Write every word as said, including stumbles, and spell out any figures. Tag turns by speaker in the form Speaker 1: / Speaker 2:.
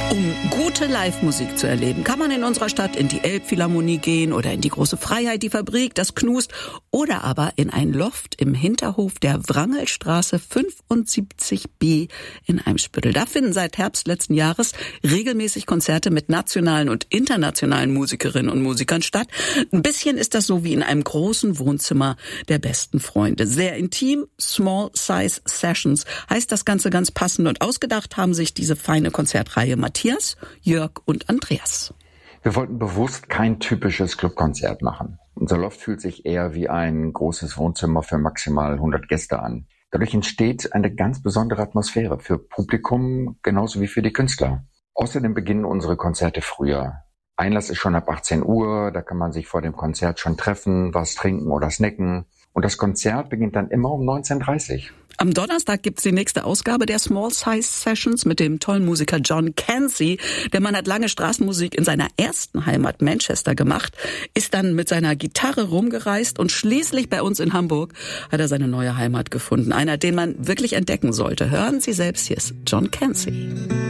Speaker 1: Um gute Live-Musik zu erleben, kann man in unserer Stadt in die Elbphilharmonie gehen oder in die Große Freiheit, die Fabrik, das Knust oder aber in ein Loft im Hinterhof der Wrangelstraße fünfundsiebzig b in Eimsbüttel. Da finden seit Herbst letzten Jahres regelmäßig Konzerte mit nationalen und internationalen Musikerinnen und Musikern statt. Ein bisschen ist das so wie in einem großen Wohnzimmer der besten Freunde. Sehr intim, Small Size Sessions heißt das Ganze ganz passend, und ausgedacht haben sich diese feine Konzertreihe Matthias, Jörg und Andreas.
Speaker 2: Wir wollten bewusst kein typisches Clubkonzert machen. Unser Loft fühlt sich eher wie ein großes Wohnzimmer für maximal hundert Gäste an. Dadurch entsteht eine ganz besondere Atmosphäre für Publikum genauso wie für die Künstler. Außerdem beginnen unsere Konzerte früher. Einlass ist schon ab achtzehn Uhr, da kann man sich vor dem Konzert schon treffen, was trinken oder snacken. Und das Konzert beginnt dann immer um neunzehn Uhr dreißig.
Speaker 1: Am Donnerstag gibt's die nächste Ausgabe der Small Size Sessions mit dem tollen Musiker John Cansey. Der Mann hat lange Straßenmusik in seiner ersten Heimat Manchester gemacht, ist dann mit seiner Gitarre rumgereist und schließlich bei uns in Hamburg hat er seine neue Heimat gefunden. Einer, den man wirklich entdecken sollte. Hören Sie selbst, hier ist John Cansey.